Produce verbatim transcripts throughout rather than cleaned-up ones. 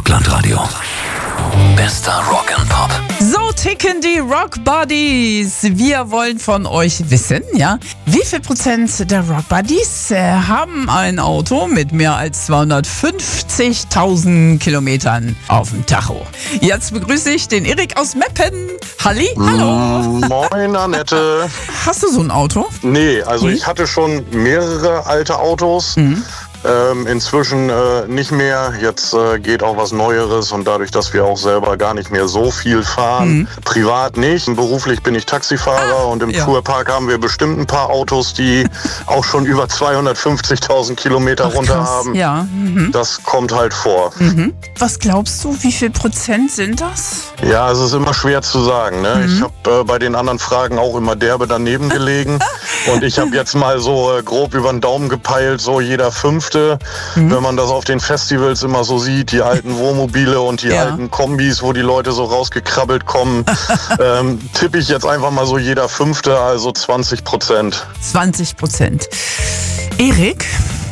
Rockland-Radio. Bester Rock and Pop. So ticken die Rock Buddies. Wir wollen von euch wissen, ja, wie viel Prozent der Rock Buddies äh, haben ein Auto mit mehr als zweihundertfünfzigtausend Kilometern auf dem Tacho. Jetzt begrüße ich den Erik aus Meppen. Halli, hallo. Moin, Annette. Hast du so ein Auto? Nee, also Mhm. ich hatte schon mehrere alte Autos. Mhm. Ähm, inzwischen äh, nicht mehr. Jetzt äh, geht auch was Neueres und dadurch, dass wir auch selber gar nicht mehr so viel fahren, Mhm. privat nicht. Beruflich bin ich Taxifahrer und im ja. Fuhrpark haben wir bestimmt ein paar Autos, die auch schon über zweihundertfünfzigtausend Kilometer Ach, runter krass. haben. Ja. Mhm. Das kommt halt vor. Mhm. Was glaubst du, wie viel Prozent sind das? Ja, es ist immer schwer zu sagen. Ne? Mhm. Ich habe äh, bei den anderen Fragen auch immer derbe daneben gelegen. Und ich habe jetzt mal so äh, grob über den Daumen gepeilt, so jeder Fünfte. Mhm. Wenn man das auf den Festivals immer so sieht, die alten Wohnmobile und die Ja. alten Kombis, wo die Leute so rausgekrabbelt kommen, ähm, tippe ich jetzt einfach mal so jeder Fünfte, also zwanzig Prozent. zwanzig Prozent. Erik,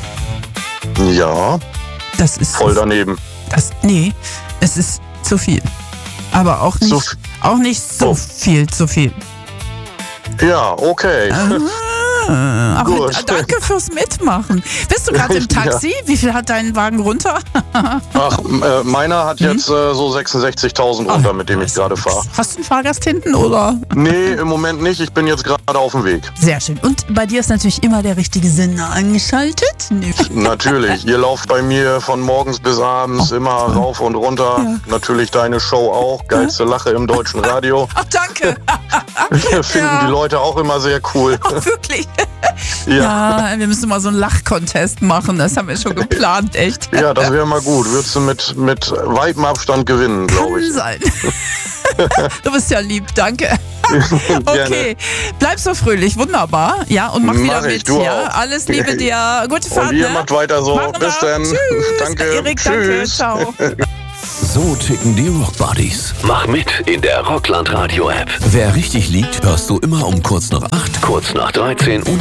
Ja, das ist voll daneben. Das, nee, es ist zu viel. Aber auch nicht, Zu so, f- auch nicht so Oh. viel zu viel. Ja, okay. Ah, aber Gut. danke fürs Mitmachen. Bist du gerade im Taxi? Wie viel hat dein Wagen runter? Ach, äh, meiner hat jetzt äh, so sechsundsechzigtausend runter, mit dem ich gerade fahre. Hast du einen Fahrgast hinten oder? Nee, im Moment nicht. Ich bin jetzt gerade auf dem Weg. Sehr schön. Und bei dir ist natürlich immer der richtige Sender angeschaltet. Nee. Natürlich. Ihr lauft bei mir von morgens bis abends immer rauf und runter. Ja. Natürlich deine Show auch. Geilste Lache im deutschen Radio. Ach, danke. Finden Ja. die Leute auch immer sehr cool. Ach, wirklich? Ja. Ja, wir müssen mal so einen Lachcontest machen. Das haben wir schon geplant, echt. Ja, das wäre mal gut. Würdest du mit, mit weitem Abstand gewinnen, glaube Kann ich. sein. Du bist ja lieb, danke. Gerne. Okay, bleib so fröhlich, wunderbar. Ja, und mach, Mach wieder ich, mit. du Ja, auch. alles Liebe dir. Gute Fahrt. Und ihr ne? macht weiter so. Machen Bis wir. dann. Tschüss. Danke. Erik, danke. Tschüss. Ciao. So ticken die Rock Buddies. Mach mit in der Rockland-Radio-App. Wer richtig liegt, hörst du immer um kurz nach acht, kurz nach dreizehn und